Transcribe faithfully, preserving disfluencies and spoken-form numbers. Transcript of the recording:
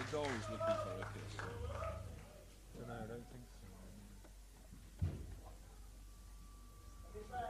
the doll's looking for a kiss. Don't know, I don't think